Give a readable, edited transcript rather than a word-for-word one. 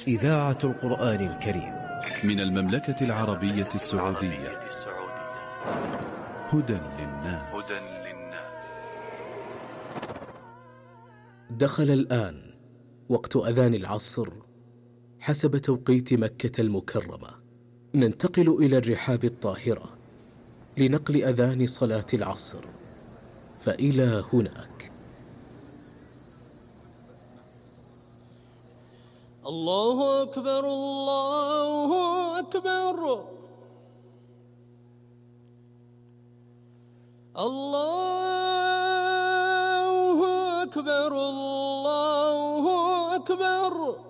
إذاعة القرآن الكريم من المملكة العربية السعودية. هدى للناس. دخل الآن وقت أذان العصر حسب توقيت مكة المكرمة. ننتقل إلى الرحاب الطاهرة لنقل أذان صلاة العصر، فإلى هناك. الله أكبر الله أكبر الله أكبر الله أكبر.